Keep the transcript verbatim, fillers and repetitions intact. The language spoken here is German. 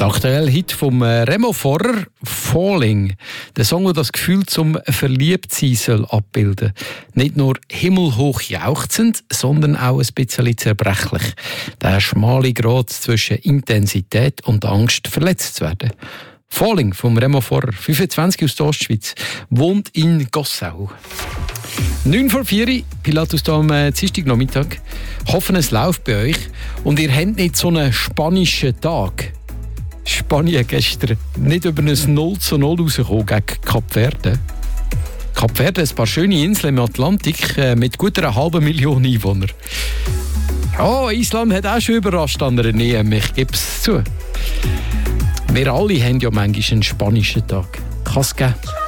Der aktuelle Hit vom Remo Forrer, «Falling». Der Song, der das Gefühl zum Verliebtsein soll abbilden. Nicht nur himmelhoch jauchzend, sondern auch ein bisschen zerbrechlich. Der schmale Grat zwischen Intensität und Angst, verletzt zu werden. «Falling» vom Remo Forrer, fünfundzwanzig aus der Ostschweiz, wohnt in Gossau. neun vor vier, Pilatus hier am Dienstagnachmittag. Hoffen, es läuft bei euch und ihr habt nicht so einen spanischen Tag. Spanien gestern nicht über ein null zu null rausgekommen gegen Kap Verde. Kap Verde, ein paar schöne Inseln im Atlantik äh, mit gut einer halben Million Einwohnern. Ja, Island hat auch schon überrascht an der E M, ich gebe es zu. Wir alle haben ja manchmal einen spanischen Tag. Kann es geben.